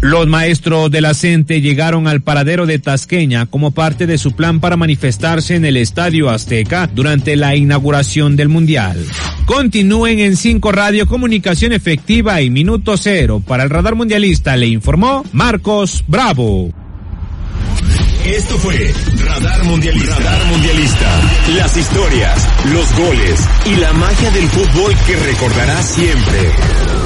Los maestros de la CENTE llegaron al paradero de Tasqueña como parte de su plan para manifestarse en el Estadio Azteca durante la inauguración del Mundial. Continúen en 5 Radio, comunicación efectiva y minuto cero. Para el Radar Mundialista le informó Marcos Bravo. Esto fue Radar Mundialista. Radar Mundialista. Las historias, los goles y la magia del fútbol que recordarás siempre.